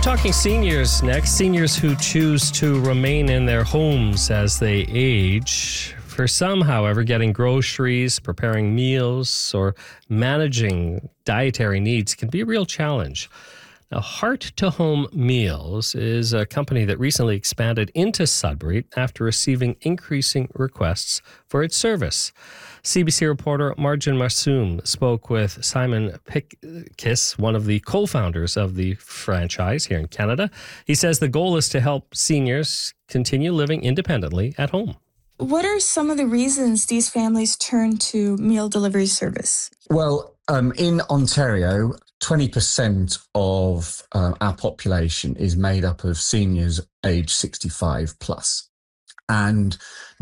Talking seniors next. Seniors who choose to remain in their homes as they age. For some, however, getting groceries, preparing meals, or managing dietary needs can be a real challenge. Now, Heart to Home Meals is a company that recently expanded into Sudbury after receiving increasing requests for its service. CBC reporter Marjan Marsoum spoke with Simon Pickis, one of the co-founders of the franchise here in Canada. He says the goal is to help seniors continue living independently at home. What are some of the reasons these families turn to meal delivery service? Well, in Ontario, 20% of our population is made up of seniors aged 65 plus. And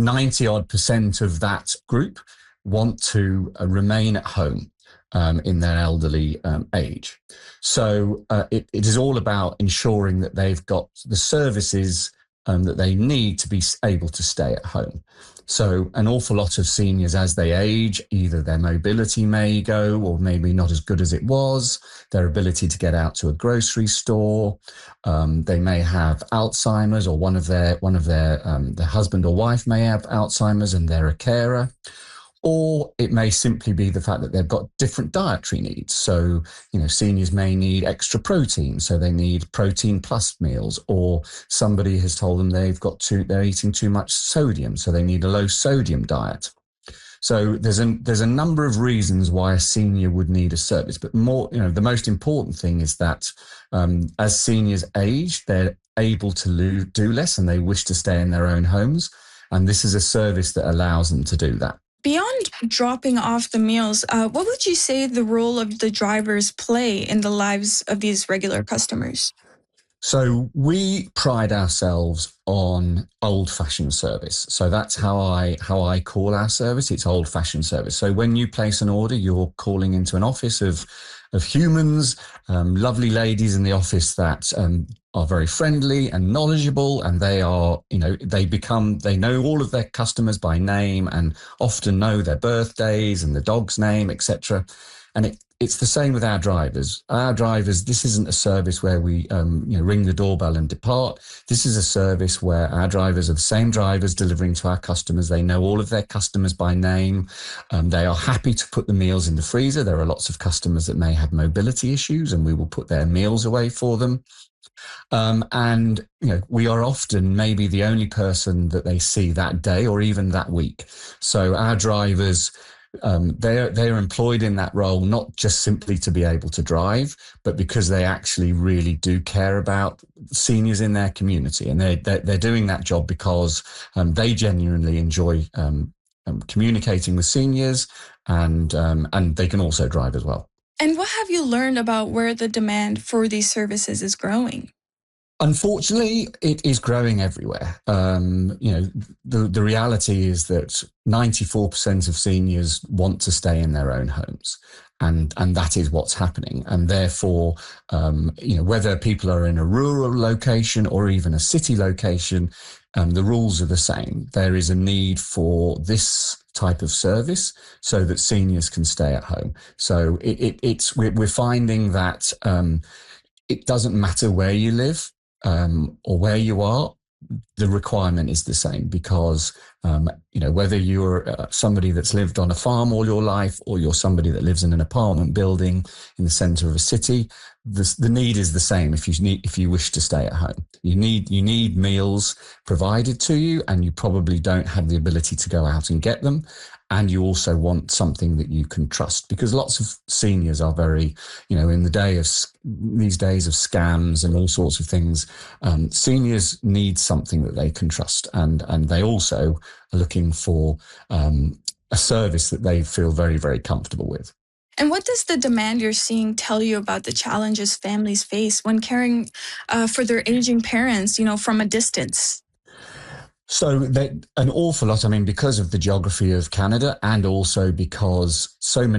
90% of that group want to remain at home in their elderly age. So it is all about ensuring that they've got the services that they need to be able to stay at home. So an awful lot of seniors, as they age, either their mobility may go or maybe not as good as it was, their ability to get out to a grocery store, they may have Alzheimer's, or one of their husband or wife may have Alzheimer's and they're a carer. Or it may simply be the fact that they've got different dietary needs. So, seniors may need extra protein, so they need protein plus meals. Or somebody has told them they're eating too much sodium, so they need a low sodium diet. So there's a number of reasons why a senior would need a service, but the most important thing is that as seniors age, they're able to do less and they wish to stay in their own homes. And this is a service that allows them to do that. Beyond dropping off the meals, what would you say the role of the drivers play in the lives of these regular customers? So we pride ourselves on old-fashioned service. So that's how I call our service. It's old-fashioned service. So when you place an order, you're calling into an office of humans, lovely ladies in the office that are very friendly and knowledgeable, and they are, they know all of their customers by name and often know their birthdays and the dog's name, etc. And it's the same with our drivers. Our drivers, this isn't a service where we ring the doorbell and depart. This is a service where our drivers are the same drivers delivering to our customers. They know all of their customers by name. They are happy to put the meals in the freezer. There are lots of customers that may have mobility issues, and we will put their meals away for them. We are often maybe the only person that they see that day or even that week. So our drivers, they're employed in that role not just simply to be able to drive, but because they actually really do care about seniors in their community, and they're doing that job because they genuinely enjoy communicating with seniors, and they can also drive as well. And what have you learned about where the demand for these services is growing? Unfortunately, it is growing everywhere. The reality is that 94% of seniors want to stay in their own homes, and that is what's happening. And therefore, whether people are in a rural location or even a city location, the rules are the same. There is a need for this type of service so that seniors can stay at home. So we're finding that it doesn't matter where you live or where you are, the requirement is the same, because whether you're somebody that's lived on a farm all your life or you're somebody that lives in an apartment building in the center of a city, the need is the same. If you wish to stay at home, you need meals provided to you, and you probably don't have the ability to go out and get them. And you also want something that you can trust, because lots of seniors are very, in these days of scams and all sorts of things, seniors need something that they can trust, and they also are looking for a service that they feel very, very comfortable with. And what does the demand you're seeing tell you about the challenges families face when caring for their aging parents, from a distance? So an awful lot, because of the geography of Canada, and also because so many